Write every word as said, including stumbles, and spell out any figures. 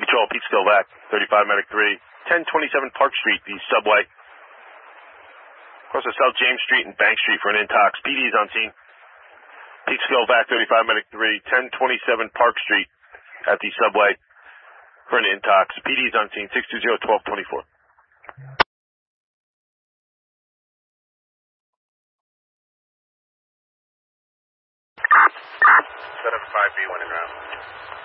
Patrol, Peekskill, V A C, thirty-five Medic three, ten twenty-seven Park Street, the subway. Across the South James Street and Bank Street for an intox. P D is on scene. Peekskill, V A C, thirty-five Medic three, ten twenty-seven Park Street at the subway for an intox. P D is on scene, six two zero, one two two four. Set up five B, one in route.